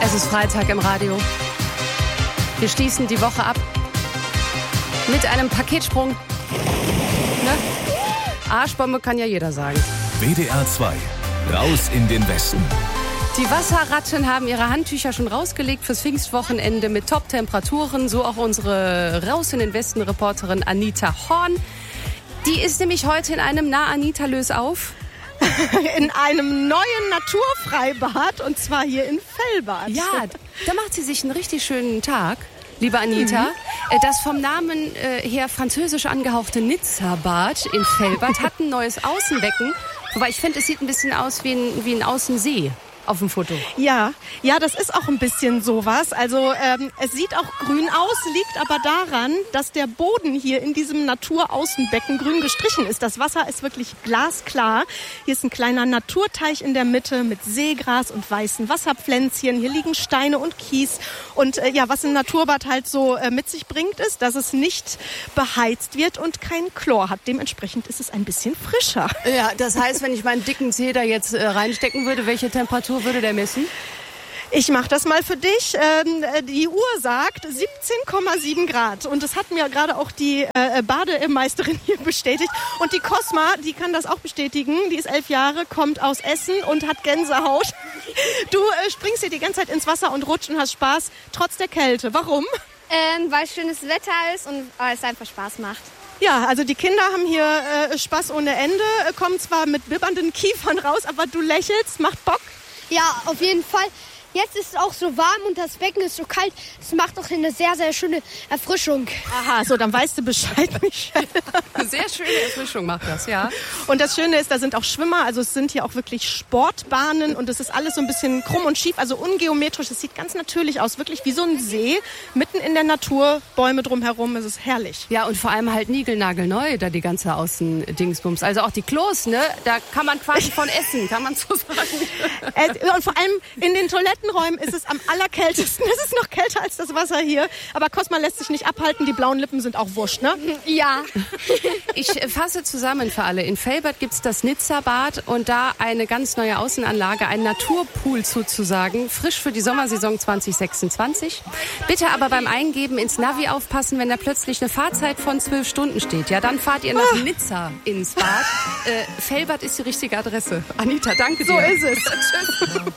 Es ist Freitag im Radio. Wir schließen die Woche ab mit einem Paketsprung. Ne? Arschbombe kann ja jeder sagen. WDR 2. Raus in den Westen. Die Wasserratten haben ihre Handtücher schon rausgelegt fürs Pfingstwochenende mit Top-Temperaturen. So auch unsere Raus in den Westen-Reporterin Anita Horn. Die ist nämlich heute in einem Anita, löse auf. In einem neuen Naturfreibad, und zwar hier in Fellbad. Ja, da macht sie sich einen richtig schönen Tag, liebe Anita. Das vom Namen her französisch angehauchte Nizza-Bad in Fellbad hat ein neues Außenbecken. Wobei ich finde, es sieht ein bisschen aus wie ein Außensee auf dem Foto. Ja, das ist auch ein bisschen sowas. Also es sieht auch grün aus, liegt aber daran, dass der Boden hier in diesem Naturaußenbecken grün gestrichen ist. Das Wasser ist wirklich glasklar. Hier ist ein kleiner Naturteich in der Mitte mit Seegras und weißen Wasserpflänzchen. Hier liegen Steine und Kies. Und was ein Naturbad halt so mit sich bringt, ist, dass es nicht beheizt wird und kein Chlor hat. Dementsprechend ist es ein bisschen frischer. Ja, das heißt, wenn ich meinen dicken Zeh da jetzt reinstecken würde, welche Temperatur würde der messen? Ich mache das mal für dich. Die Uhr sagt 17,7 Grad. Und das hat mir gerade auch die Bademeisterin hier bestätigt. Und die Cosma, die kann das auch bestätigen. Die ist 11 Jahre, kommt aus Essen und hat Gänsehaut. Du springst hier die ganze Zeit ins Wasser und rutscht und hast Spaß, trotz der Kälte. Warum? Weil schönes Wetter ist und es einfach Spaß macht. Ja, also die Kinder haben hier Spaß ohne Ende, kommen zwar mit bibbernden Kiefern raus, aber du lächelst, macht Bock. Ja, auf jeden Fall. Jetzt ist es auch so warm und das Becken ist so kalt. Es macht auch eine sehr, sehr schöne Erfrischung. Aha, so, dann weißt du Bescheid, Michelle. Eine sehr schöne Erfrischung macht das, ja. Und das Schöne ist, da sind auch Schwimmer, also es sind hier auch wirklich Sportbahnen und es ist alles so ein bisschen krumm und schief, also ungeometrisch. Es sieht ganz natürlich aus, wirklich wie so ein See, mitten in der Natur, Bäume drumherum, es ist herrlich. Ja, und vor allem halt niegelnagelneu, da die ganze Außendingsbums. Also auch die Klos, ne, da kann man quasi von essen, kann man so sagen. Und vor allem in den Toilettenräumen ist es am allerkältesten. Es ist noch kälter als das Wasser hier. Aber Cosma lässt sich nicht abhalten. Die blauen Lippen sind auch wurscht, ne? Ja. Ich fasse zusammen für alle. In Fellbad gibt's das Nizza-Bad und da eine ganz neue Außenanlage, ein Naturpool sozusagen, frisch für die Sommersaison 2026. Bitte aber beim Eingeben ins Navi aufpassen, wenn da plötzlich eine Fahrzeit von 12 Stunden steht. Ja, dann fahrt ihr nach Nizza ins Bad. Fellbad ist die richtige Adresse. Anita, danke dir. So ist es. Tschüss.